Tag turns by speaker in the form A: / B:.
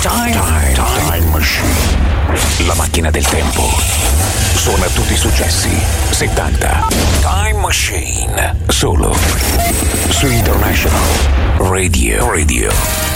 A: Time Machine. La macchina del tempo. Suona tutti i successi 70. Time Machine. Solo su International Radio.